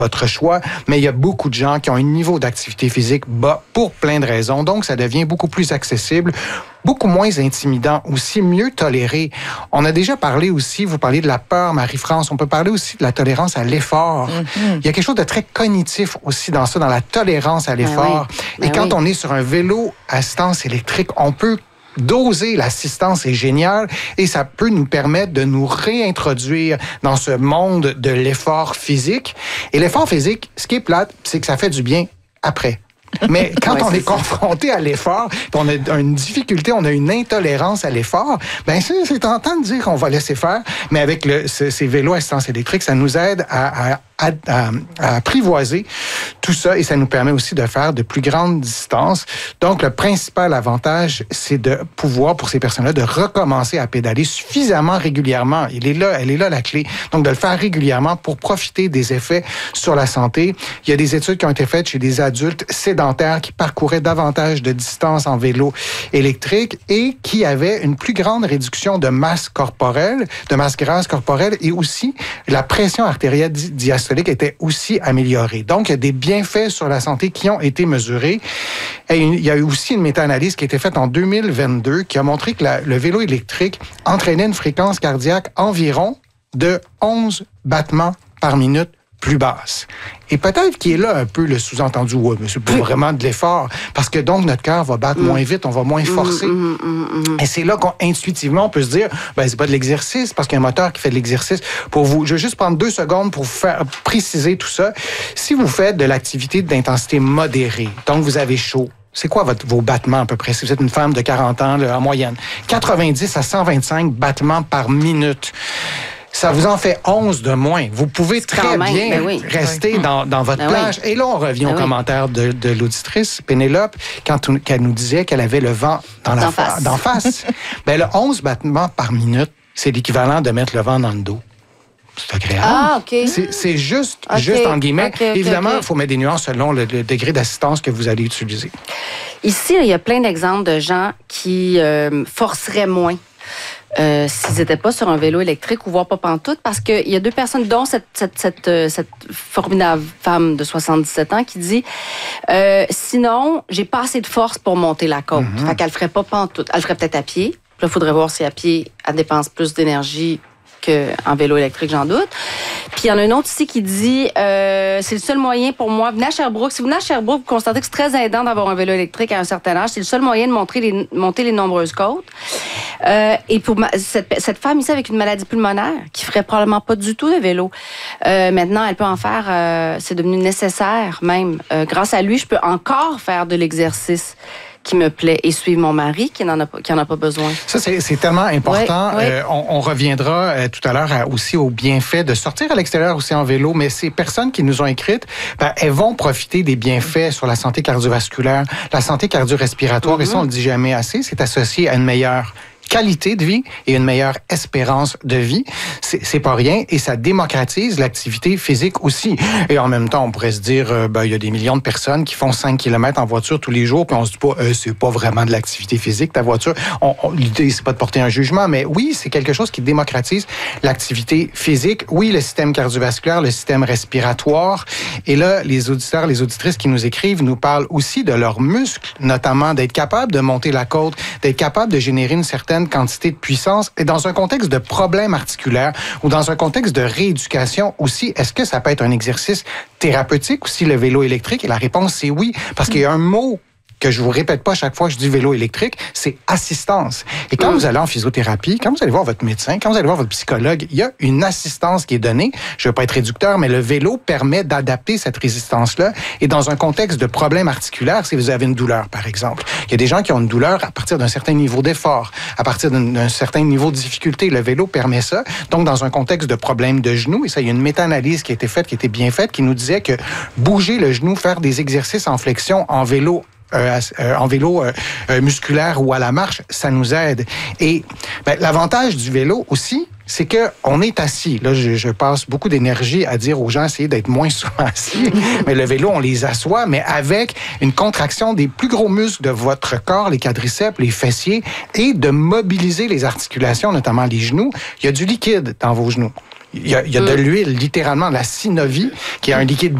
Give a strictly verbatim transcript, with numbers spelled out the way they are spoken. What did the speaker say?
votre choix, mais il y a beaucoup de gens qui ont un niveau d'activité physique bas pour plein de raisons, donc ça devient beaucoup plus accessible, beaucoup moins intimidant, aussi mieux toléré. On a déjà parlé aussi, vous parliez de la peur, Marie-France, on peut parler aussi de la tolérance à l'effort. Mm-hmm. Il y a quelque chose de très cognitif aussi dans ça, dans la tolérance à l'effort. Ben oui. Ben Et quand oui. on est sur un vélo à assistance électrique, on peut doser l'assistance est génial et ça peut nous permettre de nous réintroduire dans ce monde de l'effort physique. Et l'effort physique, ce qui est plate, c'est que ça fait du bien après. Mais quand ouais, on est, est confronté à l'effort, on a une difficulté, on a une intolérance à l'effort, ben c'est, c'est tentant de dire qu'on va laisser faire, mais avec le, ce, ces vélos à assistance électrique, ça nous aide à, à À, à, à apprivoiser tout ça et ça nous permet aussi de faire de plus grandes distances. Donc, le principal avantage, c'est de pouvoir, pour ces personnes-là, de recommencer à pédaler suffisamment régulièrement. Il est là, elle est là la clé. Donc, de le faire régulièrement pour profiter des effets sur la santé. Il y a des études qui ont été faites chez des adultes sédentaires qui parcouraient davantage de distances en vélo électrique et qui avaient une plus grande réduction de masse corporelle, de masse grasse corporelle et aussi la pression artérielle diastolique était aussi améliorée. Donc, il y a des bienfaits sur la santé qui ont été mesurés. Et il y a eu aussi une méta-analyse qui a été faite en deux mille vingt-deux qui a montré que la, le vélo électrique entraînait une fréquence cardiaque environ de onze battements par minute plus basse. Et peut-être qu'il est là un peu le sous-entendu, ouais, mais c'est pas vraiment de l'effort, parce que donc notre cœur va battre mmh. moins vite, on va moins forcer. Mmh, mmh, mmh. Et c'est là qu'intuitivement, on peut se dire, ben c'est pas de l'exercice, parce qu'il y a un moteur qui fait de l'exercice. Pour vous, je vais juste prendre deux secondes pour vous faire préciser tout ça. Si vous faites de l'activité d'intensité modérée, donc vous avez chaud, c'est quoi votre, vos battements à peu près? Si vous êtes une femme de quarante ans, là, en moyenne, quatre-vingt-dix à cent vingt-cinq battements par minute. Ça vous en fait onze de moins. Vous pouvez très même, bien ben oui. rester oui. dans, dans votre ben plage. Oui. Et là, on revient ben au oui. commentaire de, de l'auditrice, Pénélope, quand on, qu'elle nous disait qu'elle avait le vent dans la d'en fa- face. D'en face. Ben, le onze battements par minute, c'est l'équivalent de mettre le vent dans le dos. C'est agréable. Ah, OK. C'est, c'est juste, okay. juste en guillemets. Okay, okay, Évidemment, il okay. faut mettre des nuances selon le, le degré d'assistance que vous allez utiliser. Ici, il y a plein d'exemples de gens qui euh, forceraient moins. Euh, s'ils n'étaient pas sur un vélo électrique ou voire pas pantoute, parce qu'il y a deux personnes, dont cette, cette, cette, euh, cette formidable femme de soixante-dix-sept ans qui dit euh, « Sinon, j'ai pas assez de force pour monter la côte. Mm-hmm. » Fait qu'elle ferait pas pantoute. Elle ferait peut-être à pied. Puis là, il faudrait voir si à pied, elle dépense plus d'énergie qu'en vélo électrique, j'en doute. Puis il y en a un autre ici qui dit euh, c'est le seul moyen pour moi. Venez à Sherbrooke. Si vous venez à Sherbrooke, vous constatez que c'est très aidant d'avoir un vélo électrique à un certain âge. C'est le seul moyen de montrer les, monter les nombreuses côtes. Euh, et pour ma, cette, cette femme ici avec une maladie pulmonaire qui ferait probablement pas du tout de vélo, euh, maintenant elle peut en faire. Euh, c'est devenu nécessaire même. Euh, grâce à lui, je peux encore faire de l'exercice qui me plaît et suivre mon mari qui n'en a pas, qui en a pas besoin. Ça, c'est, c'est tellement important. Oui, oui. Euh, on, on reviendra euh, tout à l'heure à, aussi aux bienfaits de sortir à l'extérieur aussi en vélo, mais ces personnes qui nous ont écrites, ben, elles vont profiter des bienfaits sur la santé cardiovasculaire, la santé cardio-respiratoire, mm-hmm. et ça, on le dit jamais assez, c'est associé à une meilleure qualité de vie et une meilleure espérance de vie. C'est, c'est pas rien et ça démocratise l'activité physique aussi. Et en même temps, on pourrait se dire, euh, ben, il y a des millions de personnes qui font cinq kilomètres en voiture tous les jours puis on se dit pas, euh, c'est pas vraiment de l'activité physique, ta voiture. On, on, l'idée, c'est pas de porter un jugement, mais oui, c'est quelque chose qui démocratise l'activité physique. Oui, le système cardiovasculaire, le système respiratoire. Et là, les auditeurs, les auditrices qui nous écrivent nous parlent aussi de leurs muscles, notamment d'être capable de monter la côte, d'être capable de générer une certaine quantité de puissance et dans un contexte de problème articulaire ou dans un contexte de rééducation aussi, est-ce que ça peut être un exercice thérapeutique aussi, le vélo électrique? Et la réponse, c'est oui, parce qu'il y a un mot que je vous répète pas chaque fois que je dis vélo électrique, c'est assistance. Et quand mmh. vous allez en physiothérapie, quand vous allez voir votre médecin, quand vous allez voir votre psychologue, il y a une assistance qui est donnée. Je veux pas être réducteur, mais le vélo permet d'adapter cette résistance-là. Et dans un contexte de problème articulaire, si vous avez une douleur, par exemple, il y a des gens qui ont une douleur à partir d'un certain niveau d'effort, à partir d'un, d'un certain niveau de difficulté. Le vélo permet ça. Donc, dans un contexte de problème de genou, et ça, il y a une méta-analyse qui a été faite, qui était bien faite, qui nous disait que bouger le genou, faire des exercices en flexion en vélo, Euh, euh, en vélo euh, euh, musculaire ou à la marche, ça nous aide. Et ben, l'avantage du vélo aussi, c'est que on est assis. Là, je, je passe beaucoup d'énergie à dire aux gens essayez d'être moins souvent assis. Mais le vélo, on les assoit, mais avec une contraction des plus gros muscles de votre corps, les quadriceps, les fessiers, et de mobiliser les articulations, notamment les genoux. Il y a du liquide dans vos genoux. il y a, il y a de l'huile, littéralement, la synovie, qui est un liquide